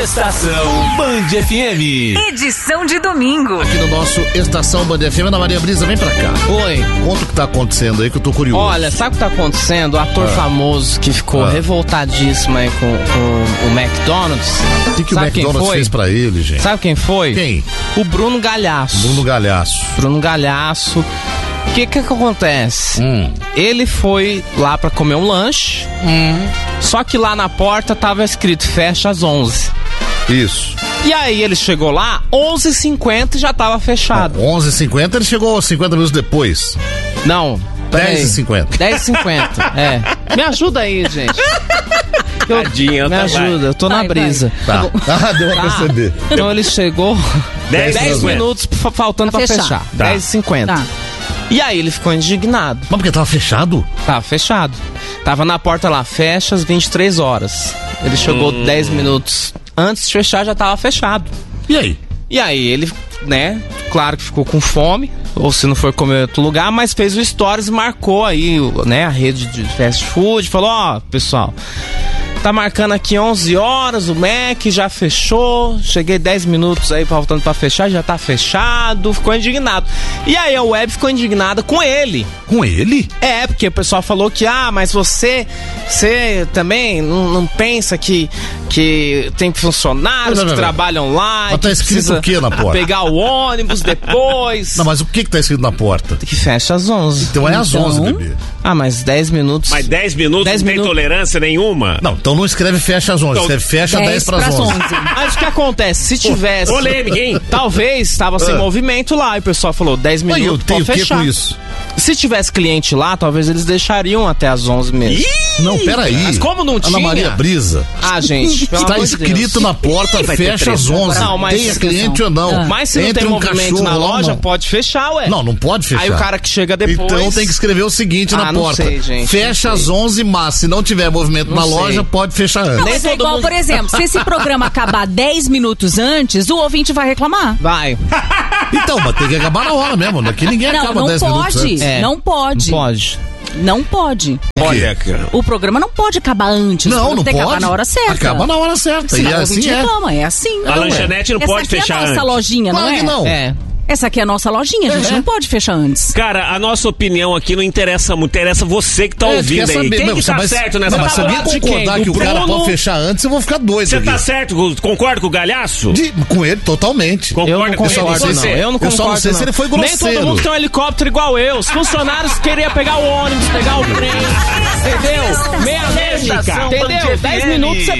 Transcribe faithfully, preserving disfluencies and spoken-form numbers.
Estação Band F M. Edição de domingo. Aqui no nosso Estação Band F M, Ana Maria Brisa, vem pra cá. Oi. Conta o que tá acontecendo aí, que eu tô curioso. Olha, sabe o que tá acontecendo? O ator ah. famoso que ficou ah. revoltadíssimo aí com, com o McDonald's. O que, que o McDonald's fez pra ele, gente? Sabe quem foi? Quem? O Bruno Galhaço. Bruno Galhaço. Bruno Galhaço. O que que, que acontece? Hum. Ele foi lá pra comer um lanche, hum. só que lá na porta tava escrito fecha às onze. Isso. E aí ele chegou lá, onze e cinquenta e já tava fechado. Não, onze e cinquenta ele chegou cinquenta minutos depois. Não. dez e cinquenta. dez e cinquenta, é. Me ajuda aí, gente. Eu, Tadinho, me tá ajuda, vai. eu tô vai, na brisa. Vai. Tá. Ah, deu pra perceber. Então ele chegou dez minutos faltando pra, pra fechar. fechar. Tá. dez e cinquenta. Tá. E aí ele ficou indignado. Mas porque tava fechado? Tava fechado. Tava na porta lá, fecha às vinte e três horas. Ele chegou hum. dez minutos antes de fechar, já tava fechado. E aí? E aí ele, né, claro que ficou com fome, ou se não for comer em outro lugar, mas fez o stories e marcou aí, né, a rede de fast food, falou, ó, oh, pessoal, tá marcando aqui onze horas, o Mac já fechou, cheguei dez minutos aí faltando pra fechar, já tá fechado, ficou indignado. E aí a web ficou indignada com ele. Com ele? É, porque o pessoal falou que, ah, mas você, você também não, não pensa que, que tem funcionários não, não, não, que não. trabalham lá. Mas tá escrito o que na porta? Pegar o ônibus depois. Não, mas o que que tá escrito na porta? Que fecha às onze. Então é às onze, então... bebê. Ah, mas dez minutos. Mas dez minutos dez não minutos... tem tolerância nenhuma? Não, então não escreve fecha às onze, então, escreve fecha dez pras onze. Mas o que acontece? Se tivesse. Polêmica, hein? Talvez tava sem ah. movimento lá e o pessoal falou dez minutos. Eu tenho o que com isso? Se tivesse cliente lá, talvez eles deixariam até as onze mesmo. Ih, não, peraí. Mas como não tinha... Ana Maria Brisa. Ah, gente, pelo está amor escrito de Deus. na porta, Ih, fecha às onze. Não, mas... Tenha cliente ou não. Ah. Mas se não Entre tem um movimento na loja, pode fechar, ué. Não, não pode fechar. Aí o cara que chega depois... Então tem que escrever o seguinte ah, na não porta. Sei, gente, fecha às onze, mas se não tiver movimento não na sei. loja, pode fechar antes. Não, mas é igual, mundo... por exemplo, se esse programa acabar dez minutos antes, o ouvinte vai reclamar. Vai. Então, mas tem que acabar na hora mesmo. Aqui ninguém não, acaba não dez pode, minutos antes. É, não pode. Não pode. Não pode. Olha, cara. O programa não pode acabar antes. Não, não tem pode. que acabar na hora certa. Acaba na hora certa. Senão e o assim é. reclama, é assim. A lanchonete não Essa pode fechar antes. Essa é a nossa antes. lojinha, Claro não é? que não. É. Essa aqui é a nossa lojinha, a gente é. não pode fechar antes. Cara, a nossa opinião aqui não interessa muito, interessa você que tá é, ouvindo aí. Saber, Quem meu, que tá mas, certo nessa não, mas se alguém concordar que o Bruno, cara pode fechar antes, eu vou ficar doido. Você aqui. tá certo? Concorda com o Galhaço? De, com ele, totalmente. Eu não com concordo, ele? não. Eu não concordo, Eu só não sei não. se ele foi grosseiro. Nem todo mundo tem um helicóptero igual eu. Os funcionários queriam pegar o ônibus, pegar o trem. Entendeu? Meia lógica. Entendeu? dez minutos você